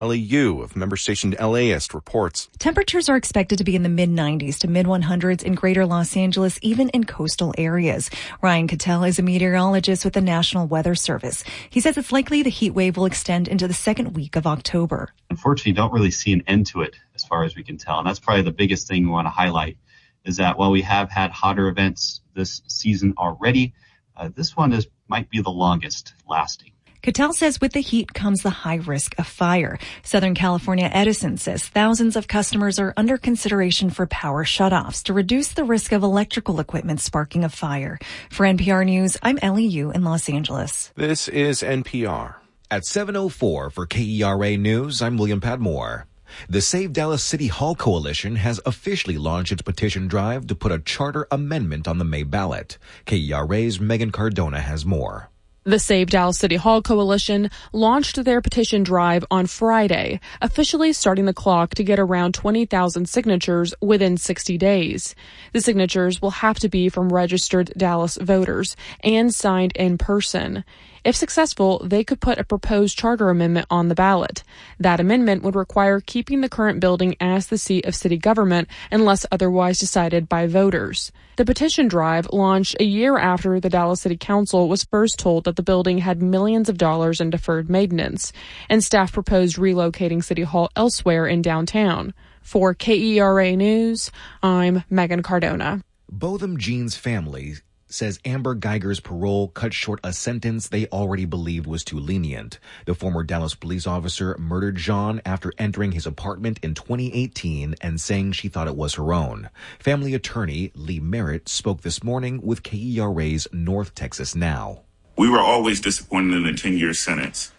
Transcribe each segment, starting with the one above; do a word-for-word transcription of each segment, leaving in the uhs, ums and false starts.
Ellie Yu of member station L A ist reports. Temperatures are expected to be in the mid nineties to mid hundreds in greater Los Angeles, even in coastal areas. Ryan Cattell is a meteorologist with the National Weather Service. He says it's likely the heat wave will extend into the second week of October. Unfortunately, don't really see an end to it as far as we can tell. And that's probably the biggest thing we want to highlight is that while we have had hotter events this season already, uh, this one is might be the longest lasting. Cattell says with the heat comes the high risk of fire. Southern California Edison says thousands of customers are under consideration for power shutoffs to reduce the risk of electrical equipment sparking a fire. For N P R News, I'm Ellie Yu in Los Angeles. This is N P R. At seven oh four for K E R A News, I'm William Padmore. The Save Dallas City Hall Coalition has officially launched its petition drive to put a charter amendment on the May ballot. K E R A's Megan Cardona has more. The Save Dallas City Hall Coalition launched their petition drive on Friday, officially starting the clock to get around twenty thousand signatures within sixty days. The signatures will have to be from registered Dallas voters and signed in person. If successful, they could put a proposed charter amendment on the ballot. That amendment would require keeping the current building as the seat of city government unless otherwise decided by voters. The petition drive launched a year after the Dallas City Council was first told that the building had millions of dollars in deferred maintenance, and staff proposed relocating City Hall elsewhere in downtown. For K E R A News, I'm Megan Cardona. Botham Jean's family says Amber Geiger's parole cut short a sentence they already believed was too lenient. The former Dallas police officer murdered Jean after entering his apartment in twenty eighteen and saying she thought it was her own. Family attorney Lee Merritt spoke this morning with K E R A's North Texas Now. We were always disappointed in a ten-year sentence.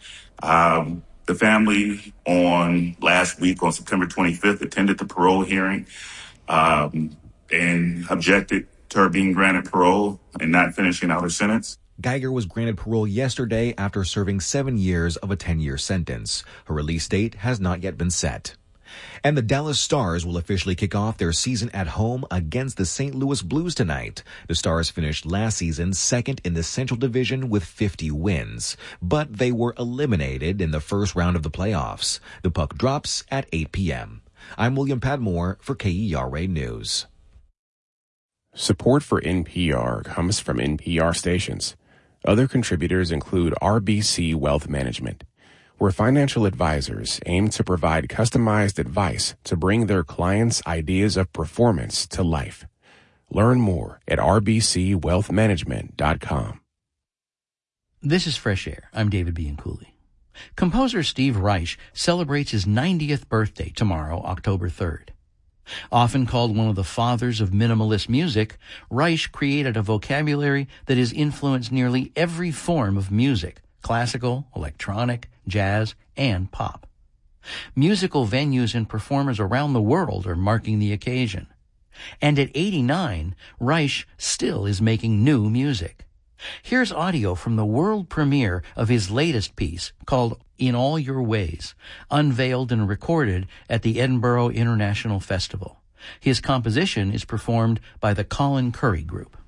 Um, the family on last week, on September twenty-fifth, attended the parole hearing um, and objected to her being granted parole and not finishing out her sentence. Geiger was granted parole yesterday after serving seven years of a ten-year sentence. Her release date has not yet been set. And the Dallas Stars will officially kick off their season at home against the Saint Louis Blues tonight. The Stars finished last season second in the Central Division with fifty wins, but they were eliminated in the first round of the playoffs. The puck drops at eight p.m. I'm William Padmore for K E R A News. Support for N P R comes from N P R stations. Other contributors include R B C Wealth Management, where financial advisors aim to provide customized advice to bring their clients' ideas of performance to life. Learn more at r b c wealth management dot com. This is Fresh Air. I'm David Bianculli. Composer Steve Reich celebrates his ninetieth birthday tomorrow, October third. Often called one of the fathers of minimalist music, Reich created a vocabulary that has influenced nearly every form of music: classical, electronic, jazz, and pop. Musical venues and performers around the world are marking the occasion. And at eighty-nine, Reich still is making new music. Here's audio from the world premiere of his latest piece called In All Your Ways, unveiled and recorded at the Edinburgh International Festival. His composition is performed by the Colin Currie Group.